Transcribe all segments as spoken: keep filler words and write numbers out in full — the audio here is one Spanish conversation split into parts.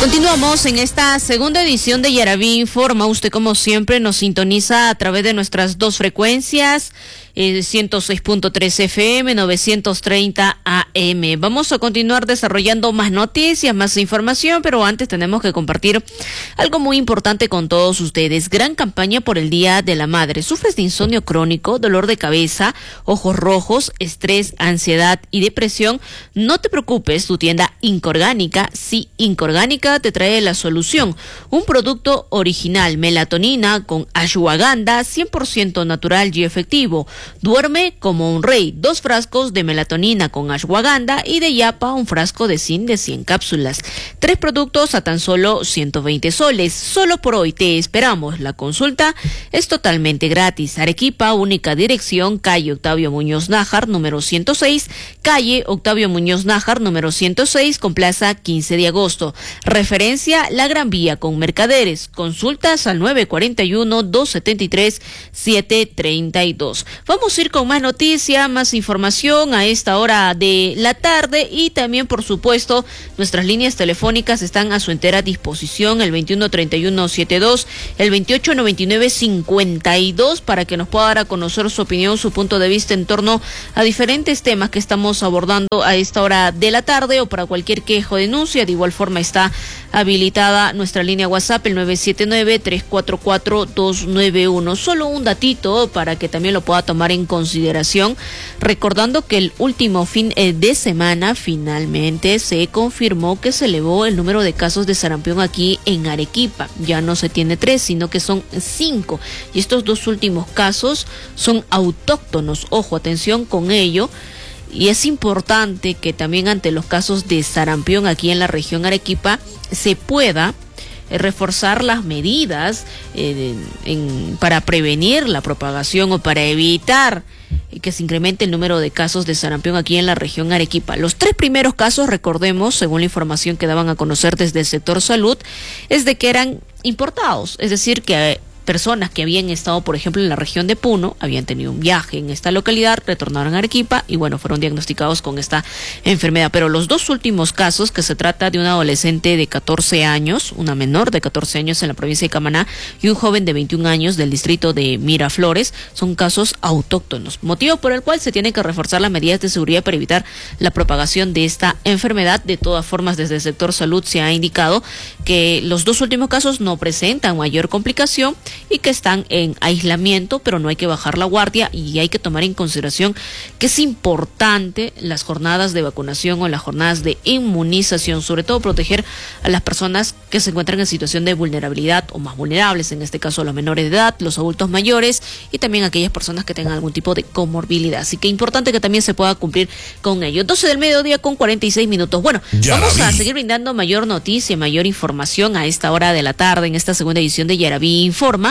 Continuamos en esta segunda edición de Yaraví Informa. Usted, como siempre, nos sintoniza a través de nuestras dos frecuencias, eh, ciento seis punto tres F M, novecientos treinta A M. Vamos a continuar desarrollando más noticias, más información, pero antes tenemos que compartir algo muy importante con todos ustedes. Gran campaña por el Día de la Madre. ¿Sufres de insomnio crónico, dolor de cabeza, ojos rojos, estrés, ansiedad y depresión? No te preocupes, tu tienda Incorgánica, sí, Incorgánica, te trae la solución. Un producto original, melatonina con ashwagandha, cien por ciento natural y efectivo. Duerme como un rey. Dos frascos de melatonina con ashwagandha y de yapa un frasco de zinc de cien cápsulas. Tres productos a tan solo ciento veinte soles. Solo por hoy te esperamos. La consulta es totalmente gratis. Arequipa, única dirección, calle Octavio Muñoz Nájar, número ciento seis, calle Octavio Muñoz Nájar, número ciento seis, con plaza quince de agosto. Referencia La Gran Vía con Mercaderes. Consultas al nueve cuatro uno, dos siete tres, siete tres dos. Vamos a ir con más noticias, más información a esta hora de la tarde y también, por supuesto, nuestras líneas telefónicas están a su entera disposición, el veintiuno treinta y uno setenta y dos, el veintiocho noventa y nueve cincuenta y dos, para que nos pueda dar a conocer su opinión, su punto de vista en torno a diferentes temas que estamos abordando a esta hora de la tarde, o para cualquier queja o denuncia. De igual forma está habilitada nuestra línea WhatsApp, el nueve siete nueve, tres cuatro cuatro, dos nueve uno. Solo un datito para que también lo pueda tomar en consideración, recordando que el último fin de semana finalmente se confirmó que se elevó el número de casos de sarampión aquí en Arequipa. Ya no se tiene tres, sino que son cinco, y estos dos últimos casos son autóctonos. Ojo, atención con ello. Y es importante que también ante los casos de sarampión aquí en la región Arequipa se pueda eh, reforzar las medidas eh, en, para prevenir la propagación o para evitar eh, que se incremente el número de casos de sarampión aquí en la región Arequipa. Los tres primeros casos, recordemos, según la información que daban a conocer desde el sector salud, es de que eran importados, es decir, que eh, personas que habían estado, por ejemplo, en la región de Puno, habían tenido un viaje en esta localidad, retornaron a Arequipa y bueno, fueron diagnosticados con esta enfermedad. Pero los dos últimos casos, que se trata de una adolescente de catorce años, una menor de catorce años en la provincia de Camaná y un joven de veintiún años del distrito de Miraflores, son casos autóctonos, motivo por el cual se tienen que reforzar las medidas de seguridad para evitar la propagación de esta enfermedad. De todas formas, desde el sector salud se ha indicado que los dos últimos casos no presentan mayor complicación y que están en aislamiento, pero no hay que bajar la guardia y hay que tomar en consideración que es importante las jornadas de vacunación o las jornadas de inmunización, sobre todo proteger a las personas que se encuentran en situación de vulnerabilidad o más vulnerables, en este caso los menores de edad, los adultos mayores y también aquellas personas que tengan algún tipo de comorbilidad. Así que importante que también se pueda cumplir con ello. doce del mediodía con cuarenta y seis minutos. Bueno, Yaraví. Vamos a seguir brindando mayor noticia, mayor información a esta hora de la tarde en esta segunda edición de Yaraví Informa.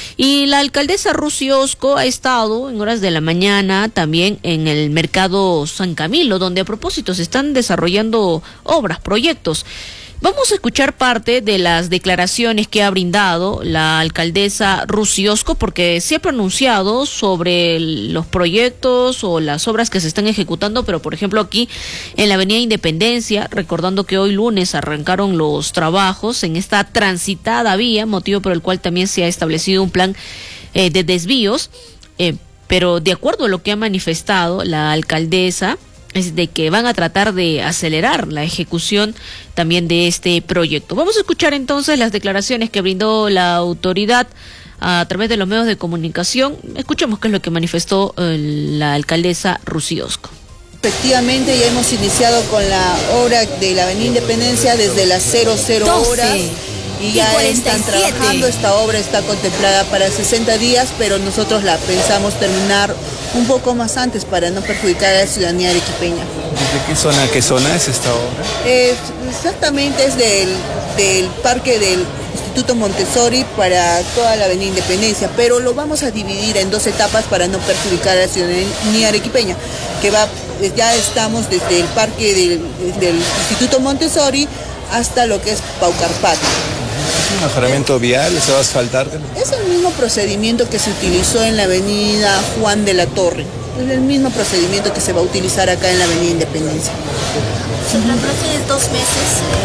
Y la alcaldesa Rusi Osco ha estado en horas de la mañana también en el mercado San Camilo, donde a propósito se están desarrollando obras, proyectos. Vamos a escuchar parte de las declaraciones que ha brindado la alcaldesa Rusi Osco, porque se ha pronunciado sobre los proyectos o las obras que se están ejecutando, pero por ejemplo aquí en la avenida Independencia, recordando que hoy lunes arrancaron los trabajos en esta transitada vía, motivo por el cual también se ha establecido un plan eh, de desvíos, eh, pero de acuerdo a lo que ha manifestado la alcaldesa, es de que van a tratar de acelerar la ejecución también de este proyecto. Vamos a escuchar entonces las declaraciones que brindó la autoridad a través de los medios de comunicación. Escuchemos qué es lo que manifestó eh, la alcaldesa Rusi Osco. Efectivamente, ya hemos iniciado con la obra de la avenida Independencia desde las cero cero horas. Y ya y están trabajando. Esta obra está contemplada para sesenta días, pero nosotros la pensamos terminar un poco más antes para no perjudicar a la ciudadanía arequipeña. ¿De qué zona a qué zona es esta obra? Eh, exactamente es del, del parque del Instituto Montessori para toda la avenida Independencia, pero lo vamos a dividir en dos etapas para no perjudicar a la ciudadanía arequipeña, que va, ya estamos desde el parque del, del Instituto Montessori hasta lo que es Paucarpato. ¿Es un mejoramiento vial? ¿Se va a asfaltar? Es el mismo procedimiento que se utilizó en la avenida Juan de la Torre. Es el mismo procedimiento que se va a utilizar acá en la avenida Independencia. Si la próxima es dos meses, eh,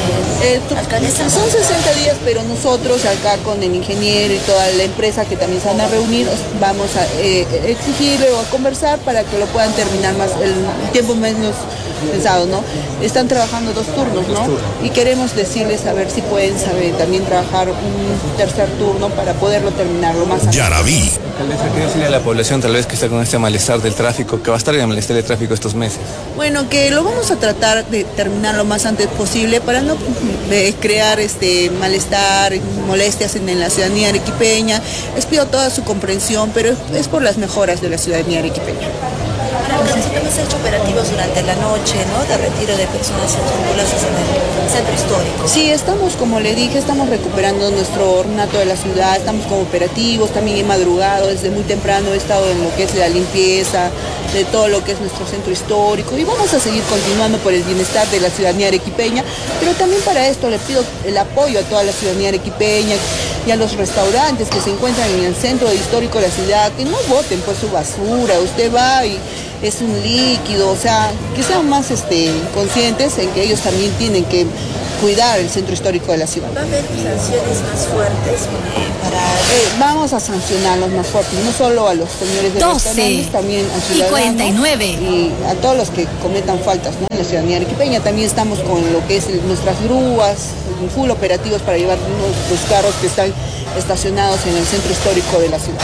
Eh, son sesenta días, pero nosotros acá con el ingeniero y toda la empresa que también se van a reunir, vamos a eh, exigirle o a conversar para que lo puedan terminar más el tiempo menos pensado, ¿no? Están trabajando dos turnos, ¿no? Y queremos decirles a ver si pueden saber también trabajar un tercer turno para poderlo terminar lo más antes. Yaraví. Alcaldesa, ¿qué decirle a la población tal vez que está con este malestar del tráfico, que va a estar en el malestar del tráfico estos meses? Bueno, que lo vamos a tratar de terminar lo más antes posible para no eh, crear este malestar, molestias en, en la ciudadanía arequipeña. Les pido toda su comprensión, pero es, es por las mejoras de la ciudadanía arequipeña. Hemos hecho operativos durante la noche, ¿no? De retiro de personas escrupulosas en el centro histórico. Sí, estamos, como le dije, estamos recuperando nuestro ornato de la ciudad, estamos con operativos, también he madrugado, desde muy temprano he estado en lo que es la limpieza, de todo lo que es nuestro centro histórico, y vamos a seguir continuando por el bienestar de la ciudadanía arequipeña, pero también para esto le pido el apoyo a toda la ciudadanía arequipeña y a los restaurantes que se encuentran en el centro histórico de la ciudad, que no boten pues su basura, usted va y es un líquido, o sea, que sean más este, conscientes en que ellos también tienen que cuidar el centro histórico de la ciudad. ¿Va a haber sanciones más fuertes eh, para...? Eh, vamos a sancionarlos más fuertes, no solo a los señores de los restaurantes, también a ciudadanos y cuarenta y nueve. Y a todos los que cometan faltas, ¿no? En la ciudadanía arequipeña también estamos con lo que es el, nuestras grúas, full operativos para llevar unos, los carros que están estacionados en el centro histórico de la ciudad.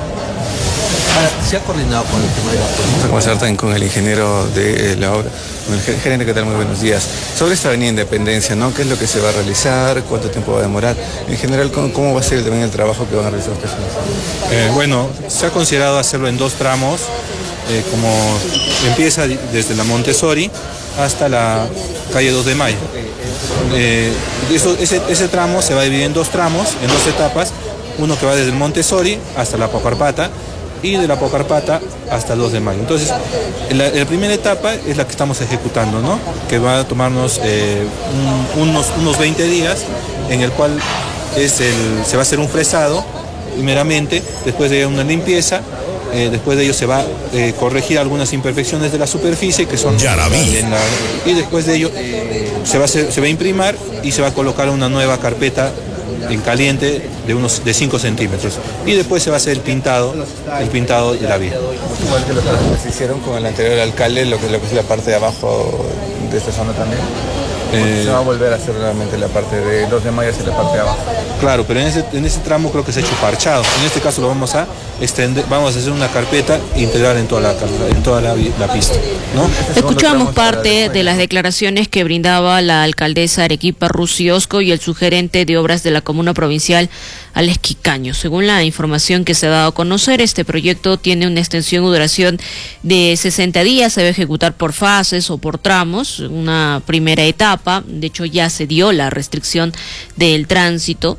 ¿Se ha coordinado con el tema de la policía? Vamos a conversar también con el ingeniero de la obra, con el gerente. ¿Qué tal? Muy buenos días. Sobre esta avenida Independencia, ¿no? ¿Qué es lo que se va a realizar? ¿Cuánto tiempo va a demorar? En general, ¿cómo, cómo va a ser también el trabajo que van a realizar ustedes? Eh, bueno, se ha considerado hacerlo en dos tramos, eh, como empieza desde la Montessori hasta la calle dos de mayo. Eh, eso, ese, ese tramo se va a dividir en dos tramos, en dos etapas, uno que va desde el Montessori hasta la Pocarpata, y de la Pocarpata hasta el dos de mayo. Entonces, la, la primera etapa es la que estamos ejecutando, ¿no? Que va a tomarnos eh, un, unos, unos veinte días, en el cual es el, se va a hacer un fresado, primeramente, después de una limpieza, eh, después de ello se va a eh, corregir algunas imperfecciones de la superficie, que son... En la, y después de ello se va, a hacer, se va a imprimar y se va a colocar una nueva carpeta en caliente de unos de cinco centímetros, y después se va a hacer el pintado el pintado de la vía. Igual que lo que se hicieron con el anterior alcalde, lo que, lo que es la parte de abajo de esta zona también. Eh, se va a volver a hacer realmente la parte de dos de mayo hacia la parte de abajo. Claro, pero en ese, en ese tramo creo que se ha hecho parchado. En este caso lo vamos a extender, vamos a hacer una carpeta integral en toda la, en toda la, la pista, ¿no? Escuchamos parte de las declaraciones que brindaba la alcaldesa Arequipa Rusiosco y el subgerente de obras de la comuna provincial Alex Quicaño. Según la información que se ha dado a conocer, este proyecto tiene una extensión o duración de sesenta días, se debe ejecutar por fases o por tramos, una primera etapa. De hecho, ya se dio la restricción del tránsito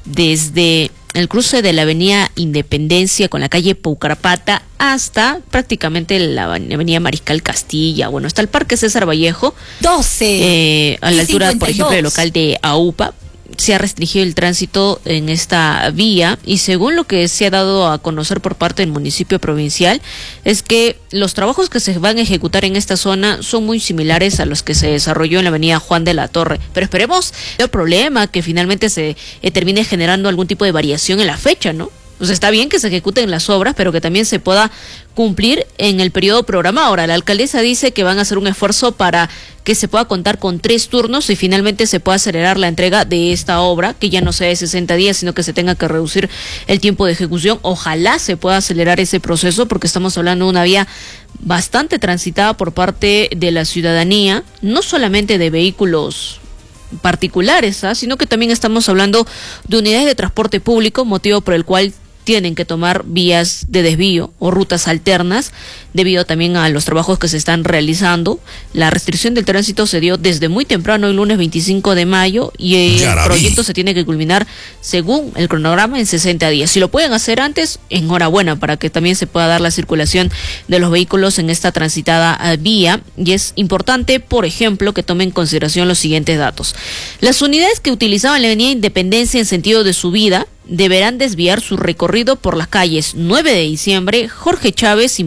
desde el cruce de la avenida Independencia con la calle Poucarpata hasta prácticamente la avenida Mariscal Castilla, bueno, hasta el Parque César Vallejo, doce, eh, a la altura, cincuenta y dos, por ejemplo, del local de AUPA. Se ha restringido el tránsito en esta vía, y según lo que se ha dado a conocer por parte del municipio provincial, es que los trabajos que se van a ejecutar en esta zona son muy similares a los que se desarrolló en la avenida Juan de la Torre. Pero esperemos el problema que finalmente se eh, termine generando algún tipo de variación en la fecha, ¿no? O sea, está bien que se ejecuten las obras, pero que también se pueda cumplir en el periodo programado. Ahora, la alcaldesa dice que van a hacer un esfuerzo para que se pueda contar con tres turnos y finalmente se pueda acelerar la entrega de esta obra, que ya no sea de sesenta días, sino que se tenga que reducir el tiempo de ejecución. Ojalá se pueda acelerar ese proceso, porque estamos hablando de una vía bastante transitada por parte de la ciudadanía, no solamente de vehículos particulares, ¿ah? sino que también estamos hablando de unidades de transporte público, motivo por el cual tienen que tomar vías de desvío o rutas alternas debido también a los trabajos que se están realizando. La restricción del tránsito se dio desde muy temprano, el lunes veinticinco de mayo, y el proyecto se tiene que culminar según el cronograma en sesenta días. Si lo pueden hacer antes, enhorabuena, para que también se pueda dar la circulación de los vehículos en esta transitada vía. Y es importante, por ejemplo, que tomen en consideración los siguientes datos. Las unidades que utilizaban la avenida Independencia en sentido de subida deberán desviar su recorrido por las calles nueve de diciembre, Jorge Chávez y Manuel Muñoz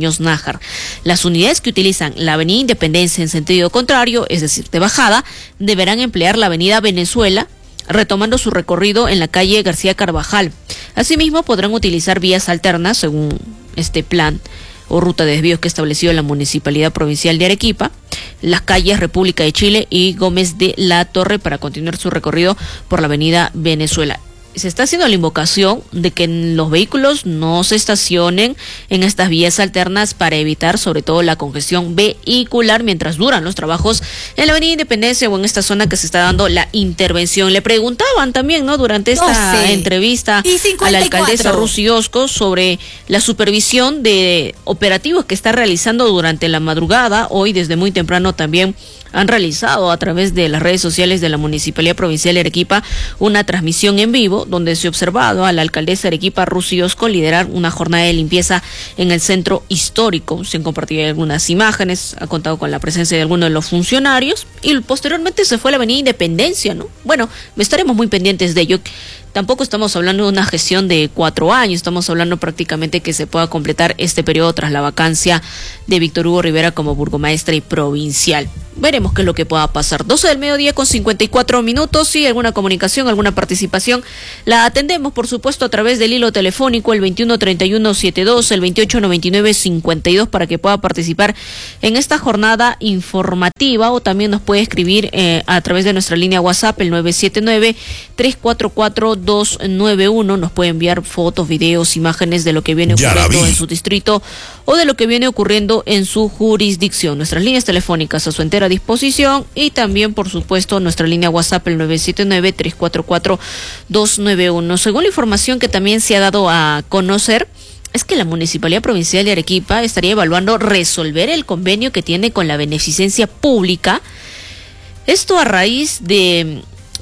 Muñoz Nájar. Las unidades que utilizan la avenida Independencia en sentido contrario, es decir, de bajada, deberán emplear la avenida Venezuela, retomando su recorrido en la calle García Carvajal. Asimismo, podrán utilizar vías alternas según este plan o ruta de desvíos que estableció la Municipalidad Provincial de Arequipa, las calles República de Chile y Gómez de la Torre para continuar su recorrido por la avenida Venezuela. Se está haciendo la invocación de que los vehículos no se estacionen en estas vías alternas para evitar sobre todo la congestión vehicular mientras duran los trabajos en la avenida Independencia o en esta zona que se está dando la intervención. Le preguntaban también, ¿no?, durante esta doce entrevista a la alcaldesa Rusi Osco sobre la supervisión de operativos que está realizando durante la madrugada. Hoy desde muy temprano también han realizado a través de las redes sociales de la Municipalidad Provincial de Arequipa una transmisión en vivo donde se ha observado a la alcaldesa de Arequipa, Rusi Osco, liderar una jornada de limpieza en el centro histórico. Se han compartido algunas imágenes, ha contado con la presencia de algunos de los funcionarios y posteriormente se fue a la avenida Independencia, ¿no? Bueno, estaremos muy pendientes de ello. Tampoco estamos hablando de una gestión de cuatro años, estamos hablando prácticamente que se pueda completar este periodo tras la vacancia de Víctor Hugo Rivera como burgomaestre provincial. Veremos qué es lo que pueda pasar. doce del mediodía con cincuenta y cuatro minutos. Si alguna comunicación, alguna participación, la atendemos, por supuesto, a través del hilo telefónico, el veintiuno treinta y uno setenta y dos, el veintiocho noventa y nueve cincuenta y dos, para que pueda participar en esta jornada informativa, o también nos puede escribir eh, a través de nuestra línea WhatsApp, el nueve siete nueve, tres cuatro cuatro, dos nueve uno. Nos puede enviar fotos, videos, imágenes de lo que viene ocurriendo en su distrito o de lo que viene ocurriendo en su jurisdicción. Nuestras líneas telefónicas a su entera disposición y también, por supuesto, nuestra línea WhatsApp, el nueve siete nueve, tres cuatro cuatro, dos nueve uno. Según la información que también se ha dado a conocer, es que la Municipalidad Provincial de Arequipa estaría evaluando resolver el convenio que tiene con la beneficencia pública. Esto a raíz de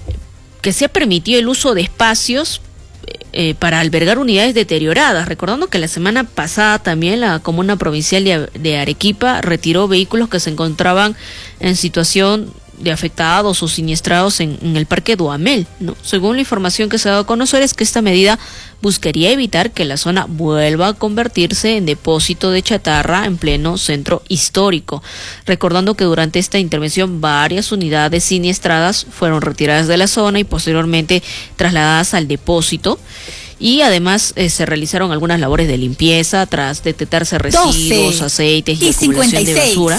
que se ha permitido el uso de espacios Eh, para albergar unidades deterioradas, recordando que la semana pasada también la Comuna Provincial de, de Arequipa retiró vehículos que se encontraban en situación de afectados o siniestrados en, en el Parque Duhamel, ¿no? Según la información que se ha dado a conocer, es que esta medida buscaría evitar que la zona vuelva a convertirse en depósito de chatarra en pleno centro histórico, recordando que durante esta intervención varias unidades siniestradas fueron retiradas de la zona y posteriormente trasladadas al depósito. Y además eh, se realizaron algunas labores de limpieza tras detectarse residuos, aceites y, y acumulación de basura.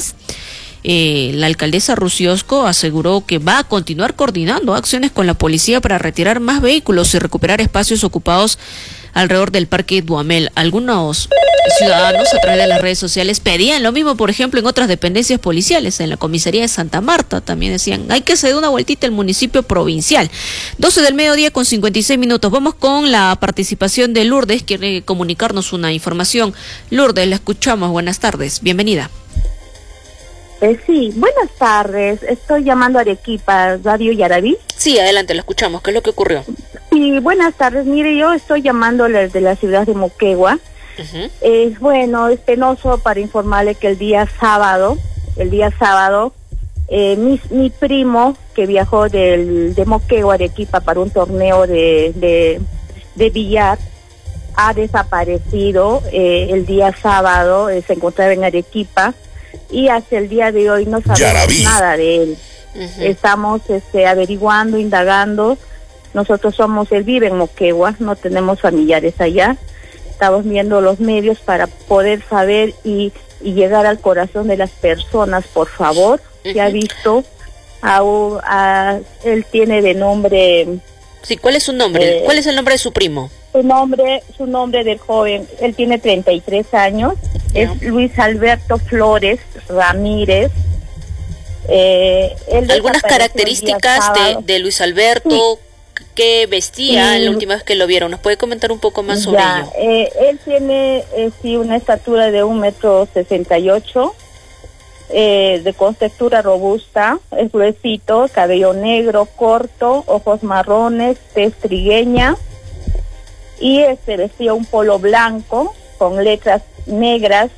Eh, la alcaldesa Rusi Osco aseguró que va a continuar coordinando acciones con la policía para retirar más vehículos y recuperar espacios ocupados alrededor del Parque Duhamel. Algunos ciudadanos a través de las redes sociales pedían lo mismo, por ejemplo, en otras dependencias policiales, en la comisaría de Santa Marta también decían, hay que hacer una vueltita al municipio provincial. doce del mediodía con cincuenta y seis minutos. Vamos con la participación de Lourdes, quiere comunicarnos una información. Lourdes, la escuchamos, buenas tardes, bienvenida. Eh, sí, buenas tardes. Estoy llamando a Arequipa, Radio Yaraví. Sí, adelante, lo escuchamos. ¿Qué es lo que ocurrió? Sí, buenas tardes. Mire, yo estoy llamando desde la ciudad de Moquegua. Uh-huh. Eh, bueno, es penoso para informarle que el día sábado, el día sábado, eh, mi, mi primo, que viajó del, de Moquegua a Arequipa para un torneo de, de, de billar, ha desaparecido eh, el día sábado, eh, se encontraba en Arequipa. Y hasta el día de hoy no sabemos nada de él. Uh-huh. Estamos este, averiguando, indagando. Nosotros somos, él vive en Moquegua, no tenemos familiares allá. Estamos viendo los medios para poder saber y, y llegar al corazón de las personas, por favor. Uh-huh. Se ha visto, a, a, él tiene de nombre... Sí, ¿cuál es su nombre? Eh, ¿Cuál es el nombre de su primo? Su nombre, su nombre del joven, él tiene treinta y tres años, yeah. Es Luis Alberto Flores Ramírez. Eh, ¿Algunas características de, de Luis Alberto? Sí. ¿Qué vestía sí. la última vez que lo vieron? ¿Nos puede comentar un poco más sobre ya, ello? Eh, él tiene eh, sí, una estatura de un metro sesenta y ocho, eh, de contextura robusta, es gruesito, cabello negro, corto, ojos marrones, tez trigueña. Y este vestía un polo blanco con letras negras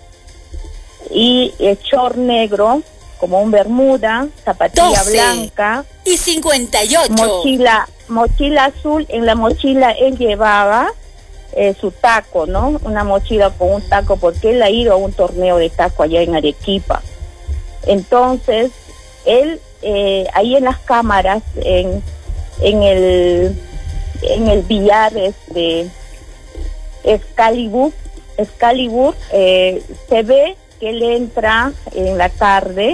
y eh, short negro como un bermuda, zapatilla doce blanca y cincuenta y ocho, mochila mochila azul. En la mochila él llevaba eh, su taco, ¿no? Una mochila con un taco, porque él ha ido a un torneo de taco allá en Arequipa. Entonces, él, eh, ahí en las cámaras, en, en el en el billar este, Excalibur, Excalibur eh, se ve que él entra en la tarde,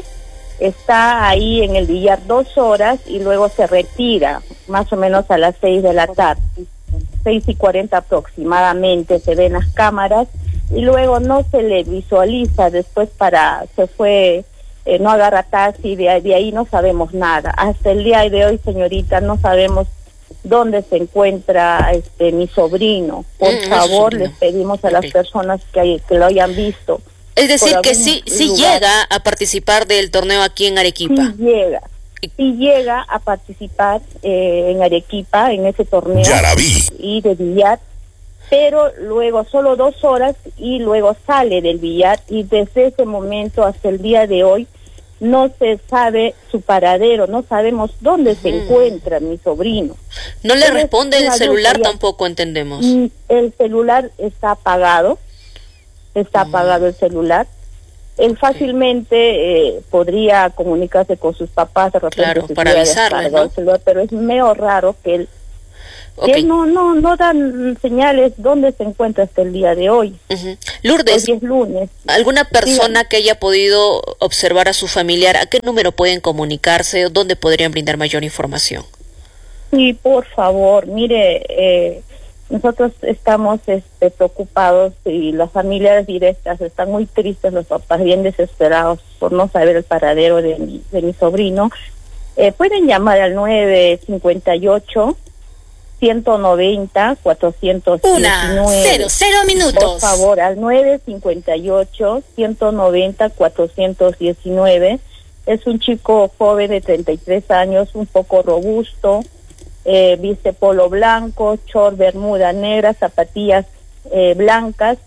está ahí en el billar dos horas y luego se retira, más o menos a las seis de la tarde, seis y cuarenta aproximadamente, se ven las cámaras, y luego no se le visualiza, después para, se fue, eh, no agarra taxi, de, de ahí no sabemos nada. Hasta el día de hoy, señorita, no sabemos dónde se encuentra este mi sobrino. Por mm, favor, les pedimos a okay. las personas que, hay, que lo hayan visto. Es decir, que sí, sí llega a participar del torneo aquí en Arequipa. Sí llega, sí llega a participar eh, en Arequipa, en ese torneo Yaraví. Y de billar, pero luego solo dos horas y luego sale del billar, y desde ese momento hasta el día de hoy no se sabe su paradero, no sabemos dónde mm. se encuentra mi sobrino. No le responde el celular tampoco, entendemos. El celular está apagado. Está apagado el celular. Él fácilmente eh, podría comunicarse con sus papás de repente, claro, para avisarles, ¿no? El celular, pero es medio raro que él, okay. que él no no no dan señales dónde se encuentra hasta el día de hoy. Uh-huh. Lourdes, hoy es lunes. ¿Alguna persona sí. que haya podido observar a su familiar, a qué número pueden comunicarse o dónde podrían brindar mayor información? Sí, por favor, mire, eh, nosotros estamos este, preocupados, y las familias directas están muy tristes, los papás bien desesperados por no saber el paradero de mi, de mi sobrino. Eh, pueden llamar al nueve cincuenta y ocho, ciento noventa, cuatrocientos diecinueve. Una, cero, cero minutos. Por favor, al nueve cincuenta y ocho, ciento noventa, cuatrocientos diecinueve. Es un chico joven de treinta y tres años, un poco robusto. Eh, viste polo blanco, short, bermuda negra, zapatillas eh, blancas,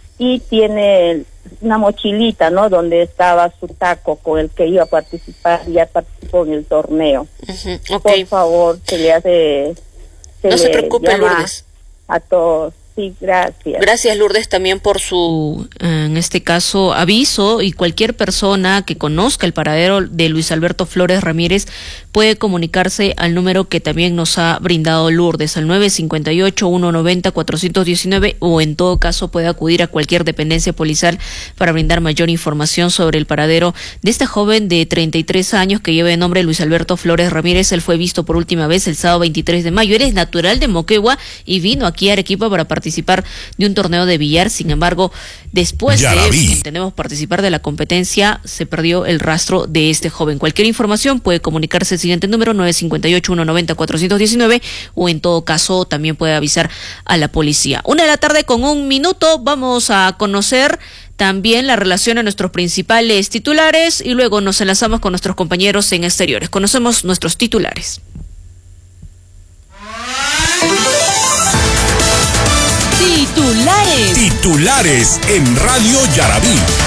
y tiene una mochilita, ¿no? Donde estaba su taco con el que iba a participar, ya participó en el torneo. Uh-huh. Okay. Por favor, se le hace... Se no le se preocupe, Lourdes. A todos. Sí, gracias. Gracias, Lourdes, también por su, en este caso, aviso, y cualquier persona que conozca el paradero de Luis Alberto Flores Ramírez puede comunicarse al número que también nos ha brindado Lourdes, al nueve cincuenta y ocho, ciento noventa, cuatrocientos diecinueve, o en todo caso puede acudir a cualquier dependencia policial para brindar mayor información sobre el paradero de este joven de treinta y tres años que lleva el nombre Luis Alberto Flores Ramírez. Él fue visto por última vez el sábado veintitrés de mayo. Él es natural de Moquegua y vino aquí a Arequipa para participar participar de un torneo de billar. Sin embargo, después Yaraví. de entendemos participar de la competencia, se perdió el rastro de este joven. Cualquier información puede comunicarse al siguiente número, nueve cincuenta y ocho, ciento noventa, cuatrocientos diecinueve, o en todo caso también puede avisar a la policía. Una de la tarde con un minuto, vamos a conocer también la relación a nuestros principales titulares y luego nos enlazamos con nuestros compañeros en exteriores. Conocemos nuestros titulares. Titulares. Titulares en Radio Yaraví.